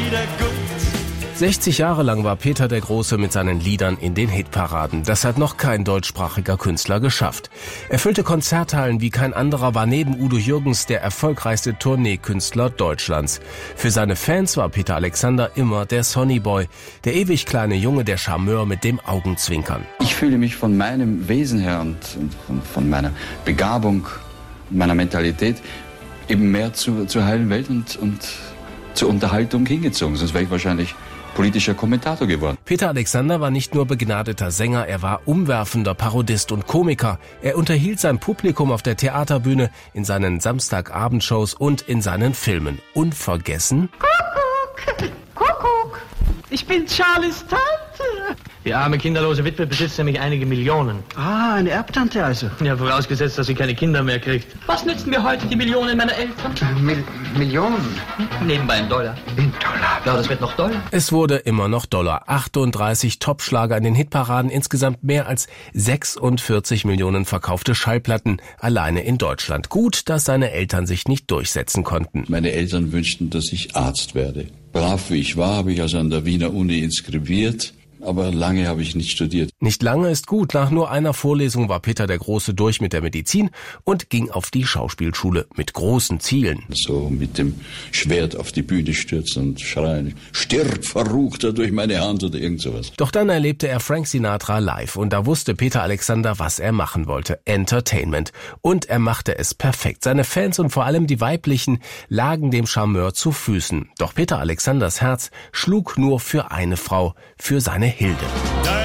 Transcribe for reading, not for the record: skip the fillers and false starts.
wieder gut. 60 Jahre lang war Peter der Große mit seinen Liedern in den Hitparaden. Das hat noch kein deutschsprachiger Künstler geschafft. Er füllte Konzerthallen wie kein anderer, war neben Udo Jürgens der erfolgreichste Tourneekünstler Deutschlands. Für seine Fans war Peter Alexander immer der Sonnyboy, der ewig kleine Junge, der Charmeur mit dem Augenzwinkern. Ich fühle mich von meinem Wesen her und von meiner Begabung, meiner Mentalität eben mehr zur heilen Welt und zur Unterhaltung hingezogen. Sonst wäre ich wahrscheinlich politischer Kommentator geworden. Peter Alexander war nicht nur begnadeter Sänger, er war umwerfender Parodist und Komiker. Er unterhielt sein Publikum auf der Theaterbühne, in seinen Samstagabendshows und in seinen Filmen. Unvergessen: Kuckuck, Kuckuck, ich bin Charlies Tante. Die arme kinderlose Witwe besitzt nämlich einige Millionen. Ah, eine Erbtante also. Ja, vorausgesetzt, dass sie keine Kinder mehr kriegt. Was nützen mir heute die Millionen meiner Eltern? Millionen? Nebenbei ein Dollar. In Dollar? Ja, das wird noch Dollar. Es wurde immer noch Dollar. 38 Topschlager in den Hitparaden, insgesamt mehr als 46 Millionen verkaufte Schallplatten alleine in Deutschland. Gut, dass seine Eltern sich nicht durchsetzen konnten. Meine Eltern wünschten, dass ich Arzt werde. Brav wie ich war, habe ich also an der Wiener Uni inskribiert. Aber lange habe ich nicht studiert. Nicht lange ist gut. Nach nur einer Vorlesung war Peter der Große durch mit der Medizin und ging auf die Schauspielschule mit großen Zielen. So mit dem Schwert auf die Bühne stürzen und schreien: Stirb, Verruchter, durch meine Hand oder irgend sowas. Doch dann erlebte er Frank Sinatra live und da wusste Peter Alexander, was er machen wollte. Entertainment. Und er machte es perfekt. Seine Fans und vor allem die weiblichen lagen dem Charmeur zu Füßen. Doch Peter Alexanders Herz schlug nur für eine Frau, für seine Hilde.